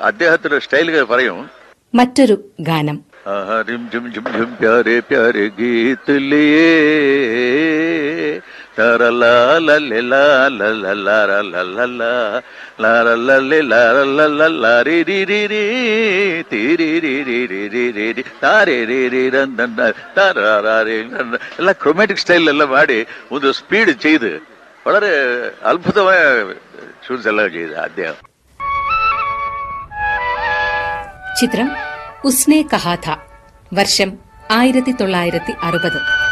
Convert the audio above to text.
അദ്ദേഹത്തിന്റെ സ്റ്റൈലുകൾ പറയും. മറ്റൊരു ഗാനം പ്യാരെ പ്യാരെ ഗീത് ലിയേ എല്ലാം ക്രൊമാറ്റിക് സ്റ്റൈലിലെല്ലാം പാടി ഒന്ന് സ്പീഡ് ചെയ്ത് വളരെ അത്ഭുതമായ ഷൂട്ട്സ് എല്ലാം ചെയ്ത് അദ്ദേഹം. ചിത്രം ഉസ്നെ കഹാ ഥാ, വർഷം 1960.